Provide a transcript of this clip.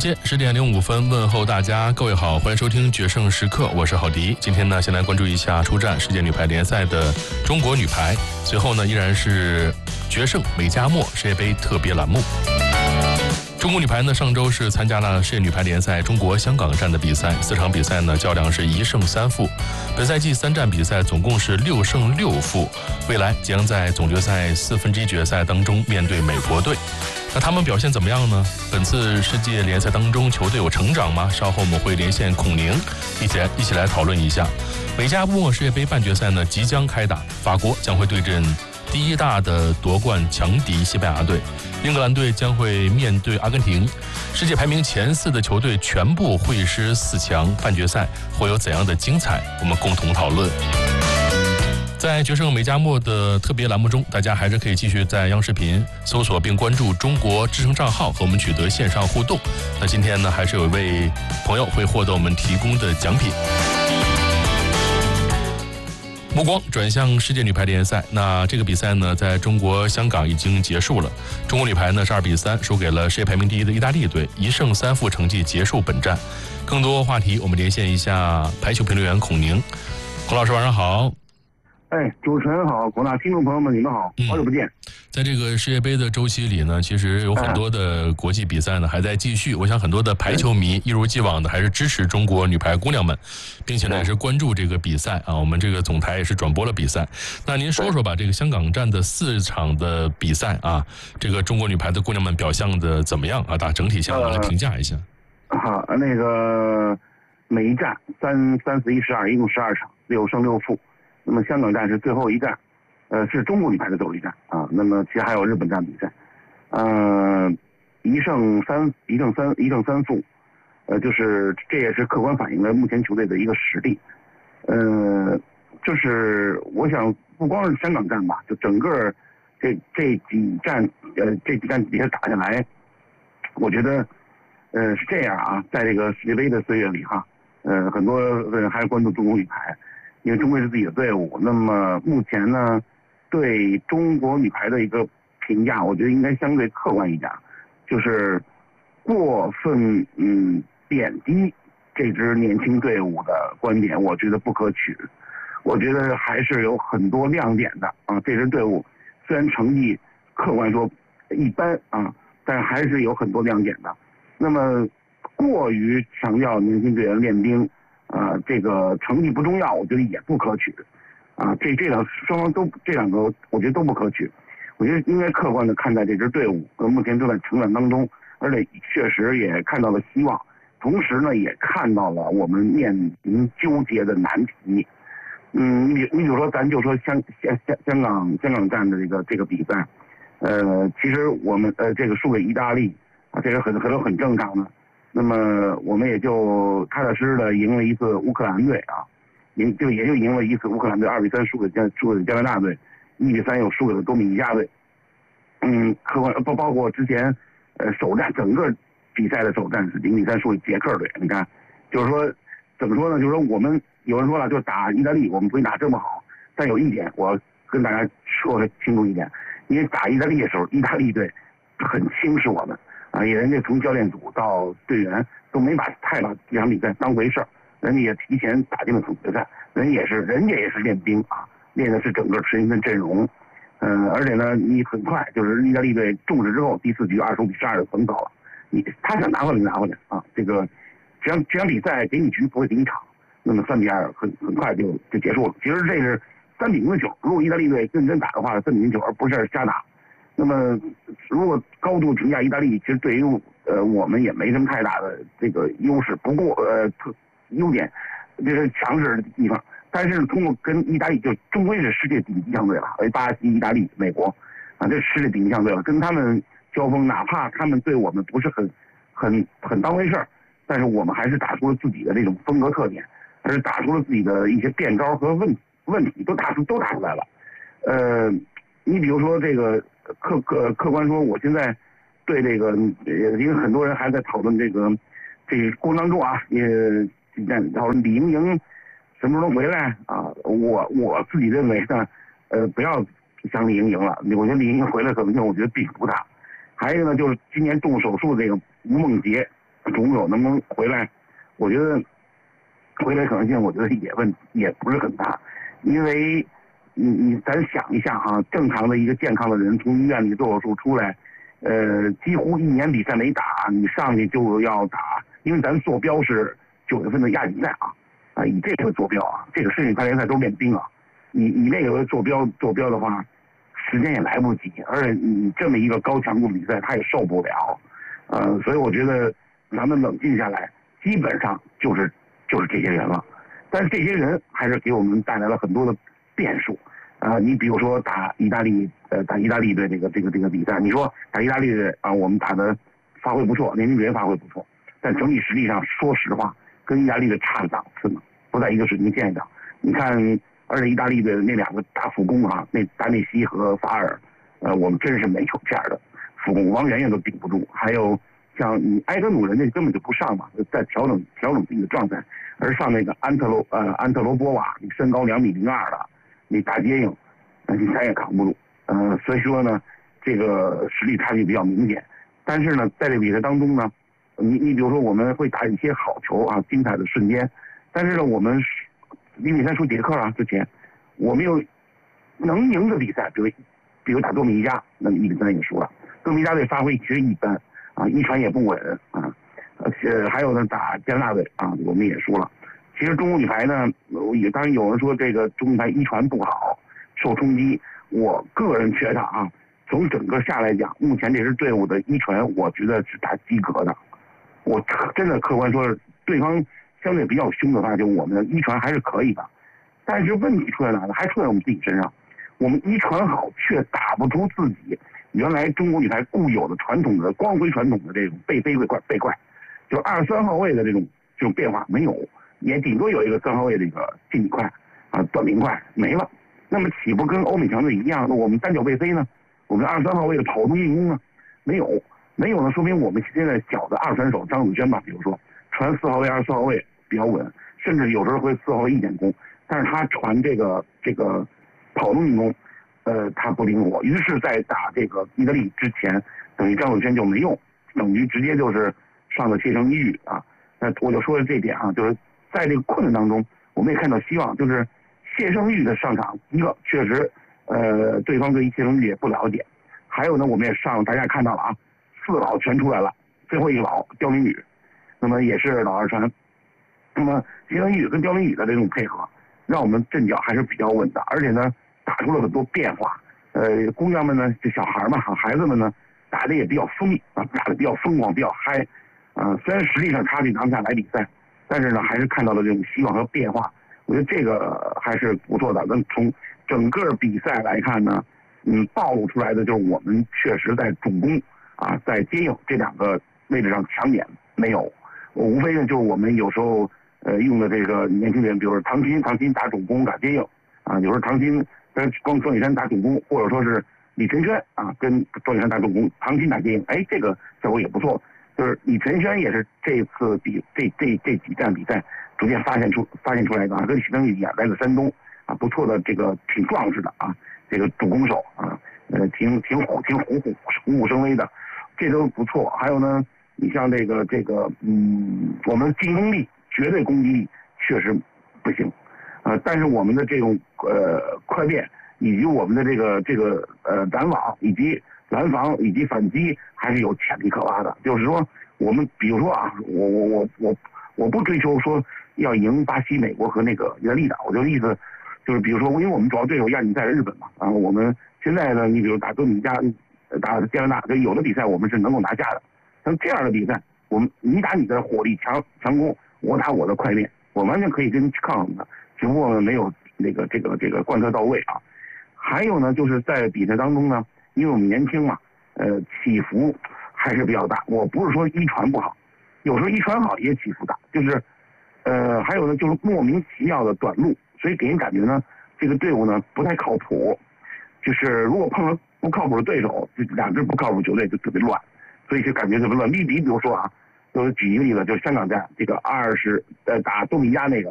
间10:05问候大家，各位好，欢迎收听决胜时刻，我是郝迪。今天呢，先来关注一下出战世界女排联赛的中国女排，随后呢，依然是决胜美加墨世界杯特别栏目。中国女排呢，上周是参加了世界女排联赛中国香港站的比赛，4场比赛呢较量是1胜3负。本赛季3站比赛总共是6胜6负，未来将在总决赛1/4决赛当中面对美国队。那他们表现怎么样呢？本次世界联赛当中，球队有成长吗？稍后我们会连线孔宁，一起来讨论一下。美加墨世界杯半决赛呢即将开打，法国将会对阵第一大的夺冠强敌西班牙队，英格兰队将会面对阿根廷。世界排名前4的球队全部会师4强，半决赛会有怎样的精彩？我们共同讨论。在决胜美加墨的特别栏目中，大家还是可以继续在央视频搜索并关注中国之声账号和我们取得线上互动。那今天呢，还是有一位朋友会获得我们提供的奖品。目光转向世界女排联赛，那这个比赛呢，在中国香港已经结束了。中国女排呢是2比3输给了世界排名第1的意大利队，1胜3负成绩结束本战。更多话题，我们连线一下排球评论员孔宁。孔老师晚上好。 主持人好，广大听众朋友们，你们好，好久不见。 在这个世界杯的周期里呢，其实有很多的国际比赛呢还在继续。我想很多的排球迷一如既往的还是支持中国女排姑娘们，并且呢也是关注这个比赛啊。我们这个总台也是转播了比赛。那您说说吧，这个香港站的4场的比赛啊，这个中国女排的姑娘们表现的怎么样啊？打整体下来评价一下。 好，那个每一站3、4、1、12，一共12场，6胜6负。那么香港站是最后一站，是中国女排的最后一站啊。那么其实还有日本站比赛，1胜3负，就是这也是客观反映了目前球队的一个实力。就是我想不光是香港站吧，就整个这几站比赛打下来，我觉得是这样啊，在这个世界杯的岁月里哈，很多人还是关注中国女排。因为中国是自己的队伍，那么目前呢，对中国女排的一个评价，我觉得应该相对客观一点，就是过分贬低这支年轻队伍的观点，我觉得不可取。我觉得还是有很多亮点的啊，这支队伍虽然成绩客观说一般啊，但还是有很多亮点的。那么过于强调年轻队员练兵。这个成绩不重要，我觉得也不可取，双方都这两个，我觉得都不可取。我觉得应该客观的看待这支队伍，目前正在成长当中，而且确实也看到了希望，同时呢也看到了我们面临纠结的难题。你比如说，咱就说香港站的这个比赛，其实我们这个输给意大利啊，这个很正常的。那么我们也就踏踏实实的赢了一次乌克兰队啊，也就赢了一次乌克兰队，2比3输给加拿大队，1比3又输给了多米尼加队。客观包括之前首战整个比赛的首战是0比3输给捷克队。你看，就是说怎么说呢？就是说我们有人说了，就打意大利我们不会打这么好，但有一点我跟大家说清楚一点，因为打意大利的时候，意大利队很轻视我们。啊，人家从教练组到队员都没太把这场比赛当回事儿，人家也提前打进了总决赛，人家也是练兵啊，练的是整个全新阵容，而且呢，你很快就是意大利队重视之后，第4局25比12就横走了，他想拿回来就拿回来啊，这场比赛给你局不会给你场，那么3比2很快就结束了。其实这是3比0的球，如果意大利队认真打的话，3比0球而不是瞎打。那么，如果高度评价意大利，其实对于我们也没什么太大的这个优势。不过优点就是强势的地方。但是通过跟意大利，就终归是世界顶级强队了，巴西、意大利、美国啊，这世界顶级强队了。跟他们交锋，哪怕他们对我们不是很当回事儿，但是我们还是打出了自己的这种风格特点，还是打出了自己的一些变招和问题都打出来了。你比如说这个。客观说，我现在对这个，因为很多人还在讨论这个过程当中啊，也讨论李盈莹什么时候能回来啊？我自己认为呢，不要想李盈莹了，我觉得李盈莹回来可能性我觉得并不大。还有呢，就是今年动手术这个吴梦洁， 主攻手能不能回来，我觉得回来可能性，我觉得也不是很大，因为咱想一下哈，正常的一个健康的人从医院里做手术出来，几乎1年比赛没打，你上去就要打，因为咱坐标是9月份的亚锦赛啊，以这个坐标啊，这个世锦赛联赛都练兵啊，你那个坐标的话，时间也来不及，而且你这么一个高强度比赛，他也受不了，所以我觉得咱们冷静下来，基本上就是这些人了，但是这些人还是给我们带来了很多的变数。你比如说打意大利队这个比赛，你说打意大利队啊，我们打的发挥不错，年轻队员发挥不错，但整体实力上，说实话，跟意大利队差了档次呢，不在一个水平线上。你看，而且意大利队那2个大副攻啊，那达内西和法尔，我们真是没有这样的副攻，王媛媛都顶不住。还有像你埃德努人家根本就不上嘛，在调整自己的状态，而上那个安特罗波瓦，你身高2.02米的。你大接应，你谁也扛不住。所以说呢，这个实力差距比较明显。但是呢，在这比赛当中呢，你比如说我们会打一些好球啊，精彩的瞬间。但是呢，我们0-3输捷克啊，之前我们有能赢的比赛，比如打多米尼加，那1-3也输了。多米尼加队发挥其实一般啊，一传也不稳啊。还有呢，打加拿大队啊，我们也输了。其实中国女排呢，当然有人说这个中国女排一传不好，受冲击。我个人觉得啊，从整个下来讲，目前这支队伍的一传，我觉得是打及格的。我真的客观说，对方相对比较凶的话，就我们的一传还是可以的。但是问题出在哪呢？还出在我们自己身上。我们一传好，却打不出自己原来中国女排固有的传统的光辉传统的这种背怪，就2、3号位的这种变化没有。也顶多有一个3号位的一个进体快啊，短平快没了。那么岂不跟欧美强队一样？那我们单脚背飞呢？我们2、3号位的跑动运攻呢？没有呢，说明我们现在小的2传手张子萱吧，比如说传4号位、2、4号位比较稳，甚至有时候会4号位一点攻，但是他传这个跑动运攻，他不灵活。于是，在打这个意大利之前，等于张子萱就没用，等于直接就是上了谢成玉啊。那我就说了这点啊，就是在这个困难当中，我们也看到希望，就是谢胜玉的上场，一个确实，对方对谢胜玉也不了解，还有呢，我们也大家看到了啊，4老全出来了，最后一老刁民宇，那么也是老二传，那么谢胜玉跟刁民宇的这种配合，让我们阵脚还是比较稳的，而且呢，打出了很多变化。姑娘们呢，这小孩嘛，孩子们呢，打的也比较打的比较疯狂，比较嗨，虽然实力上差距拿不下来比赛。但是呢，还是看到了这种希望和变化，我觉得这个还是不错的。那从整个比赛来看呢，暴露出来的就是我们确实在主攻啊，在接应这2个位置上强点没有。无非呢就是我们有时候用的这个年轻人，比如说唐鑫打主攻打接应啊，有时候唐鑫跟庄宇珊打主攻，或者说是李晨轩啊跟庄宇珊打主攻，唐鑫打接应，这个效果也不错。就是李晨轩也是这次这几站比赛逐渐发现出来的啊，跟许登宇一样来自山东啊，不错的这个挺壮实的啊，这个主攻手啊，挺虎虎生威的，这都不错。还有呢，你像这个我们进攻力绝对攻击力确实不行，但是我们的这种快变以及我们的这个拦网以及拦防以及反击还是有潜力可挖的。就是说，我们比如说啊，我不追求说要赢巴西、美国和那个意大利的，我就意思就是，比如说，因为我们主要对手亚锦赛是日本嘛，啊，我们现在呢，你比如打多米加、打加拿大，就有的比赛我们是能够拿下的。像这样的比赛，你打你的火力强攻，我打我的快练，我完全可以跟抗衡的，只不过没有这个贯彻到位啊。还有呢，就是在比赛当中呢。因为我们年轻嘛，起伏还是比较大。我不是说一传不好，有时候一传好也起伏大。就是，还有呢，就是莫名其妙的短路，所以给人感觉呢，这个队伍呢不太靠谱。就是如果碰到不靠谱的对手，这2支不靠谱球队就特别乱，所以就感觉特别乱。比如说啊，就是举一个例子，就是香港站这个打多米加那个